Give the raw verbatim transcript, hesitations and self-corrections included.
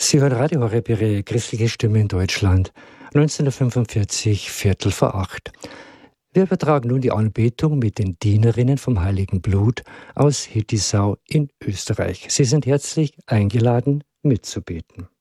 Sie hören Radio Horeb, Ihre christliche Stimme in Deutschland, neunzehnhundertfünfundvierzig, Viertel vor acht. Wir übertragen nun die Anbetung mit den Dienerinnen vom Heiligen Blut aus Hittisau in Österreich. Sie sind herzlich eingeladen, mitzubeten.